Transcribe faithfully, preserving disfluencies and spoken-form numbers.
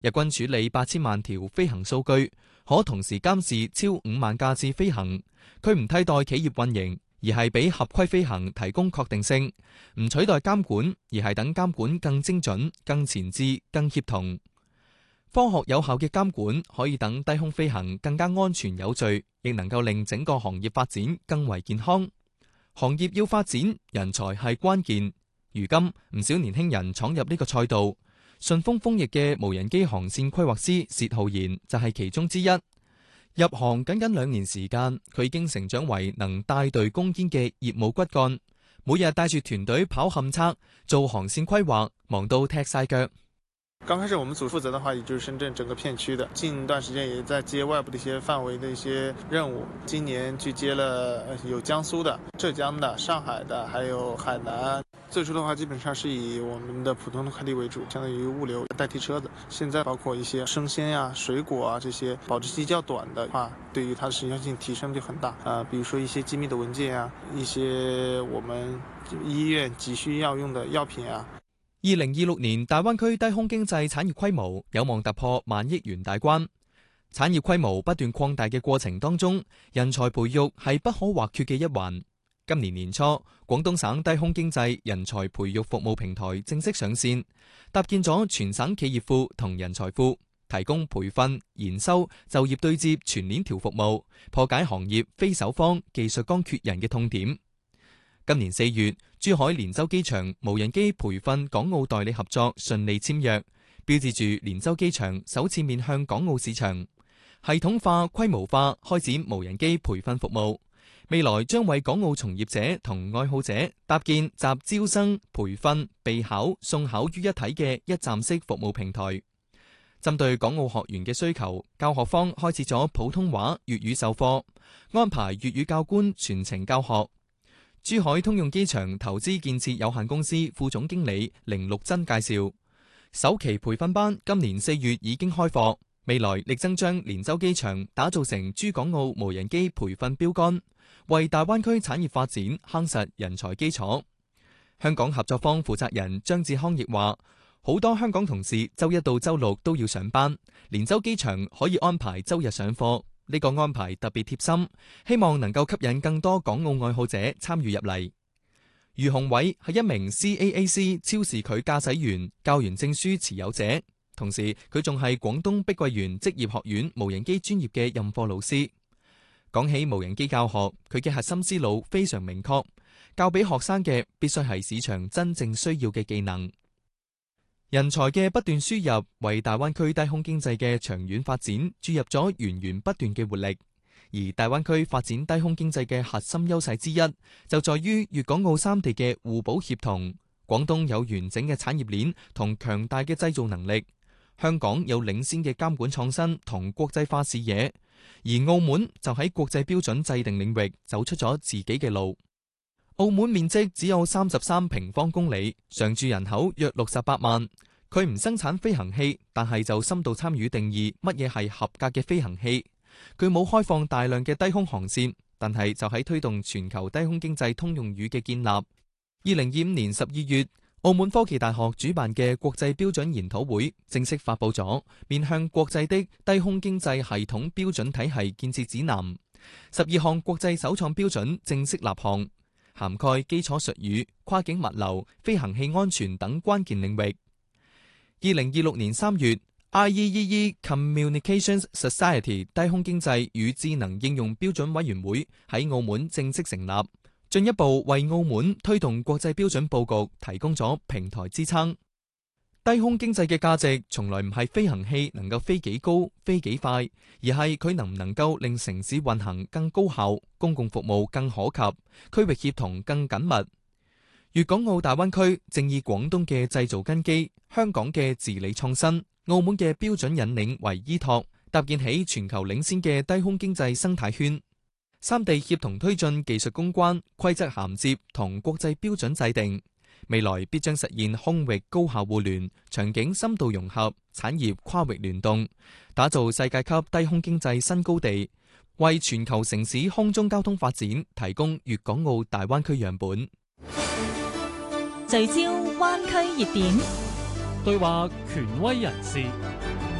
日軍處理八千萬條飛行數據，可同時監視超五萬架次飛行。佢唔替代企業運營，而係俾合規飛行提供確定性；唔取代監管，而係等監管更精準、更前置、更協同。科學有效嘅監管可以等低空飛行更加安全有序，亦能夠令整個行業發展更為健康。行業要發展，人才係關鍵。如今唔少年輕人闖入呢個賽道，順豐豐翼嘅無人機航線規劃師薛浩然就係其中之一。入行僅僅兩年時間，佢已經成長為能帶隊攻堅嘅業務骨幹，每日帶住團隊跑勘測、做航線規劃，忙到踢晒腳。 剛開始我們組負責的話，也就是深圳整個片區的。近一段時間也在接外部的一些範圍的一些任務。今年去接了有江蘇的、浙江的、上海的，還有海南。最初的話，基本上是以我們的普通的快遞為主，相當於物流代替車子。現在包括一些生鮮呀、水果啊這些保質期較短的話，對於它的時效性提升就很大。啊，比如說一些機密的文件啊，一些我們醫院急需要用的藥品啊。 二零二六年大灣區低空經濟產業規模有望突破萬億元大關。產業規模不斷擴大嘅過程當中，人才培育係不可或缺嘅一環。今年年初，廣東省低空經濟人才培育服務平台正式上線，搭建咗全省企業庫同人才庫，提供培訓、研修、就業對接全鏈條服務，破解行業非首方技術崗缺人嘅痛點。今年四月，珠海連州機場無人機培訓港澳代理合作順利簽約，標誌住連州機場首次面向港澳市場，系統化、規模化開展無人機培訓服務。未來將為港澳從業者同愛好者搭建集招生、培訓、備考、送考於一體嘅一站式服務平台。針對港澳學員嘅需求，教學方開設咗普通話、粵語授課，安排粵語教官全程教學。珠海通用機場投資建設有限公司副總經理凌陸珍介紹，首期培訓班今年四月已經開課，未來力爭將連州機場打造成珠港澳無人機培訓標杆，為大灣區產業發展夯實人才基礎。香港合作方負責人張志康亦話，好多香港同事周一到周六都要上班，連州機場可以安排周日上課。呢個安排特別貼心，希望能夠吸引更多港澳愛好者參與入嚟。余雄偉係一名 C A A C 超視距駕駛員教員證書持有者，同時佢仲係廣東碧桂園職業學院無人機專業嘅任課老師。講起無人機教學，佢嘅核心思路非常明確，教俾學生嘅必須係市場真正需要嘅技能。人才嘅不斷輸入，為大灣區低空經濟嘅長遠發展注入咗源源不斷嘅活力。而大灣區發展低空經濟嘅核心優勢之一，就在於粵港澳三地嘅互補協同。廣東有完整嘅產業鏈同強大嘅製造能力，香港有領先嘅監管創新同國際化視野，而澳門就喺國際標準制定領域走出咗自己嘅路。澳門面積只有三十三平方公里，常住人口約六十八萬。佢唔生產飛行器，但係就深度參與定義乜嘢係合格嘅飛行器。佢冇開放大量嘅低空航線，但係就喺推動全球低空經濟通用語嘅建立。二零二五年十二月，澳門科技大學主辦嘅國際標準研討會正式發佈咗面向國際的低空經濟系統標準體系建設指南，十二項國際首創標準正式立項，涵蓋基礎術語、跨境物流、飛行器安全等關鍵領域。二零二六年三月 ，I E E E Communications Society 低空經濟與智能應用標準委員會喺澳門正式成立，進一步為澳門推動國際標準佈局提供咗平台支撐。低空經濟嘅價值從來唔係飛行器能夠飛幾高、飛幾快，而係佢能唔能夠令城市運行更高效、公共服務更可及、區域協同更緊密。粵港澳大灣區正以廣東嘅製造根基、香港嘅治理創新、澳門嘅標準引領為依託，搭建起全球領先嘅低空經濟生態圈。三地協同推進技術攻關、規則銜接同國際標準制定，未來必將實現空域高效互聯、場景深度融合、產業跨域聯動，打造世界級低空經濟新高地，為全球城市空中交通發展提供粵港澳大灣區樣本。 聚焦灣區熱點， 對話權威人士。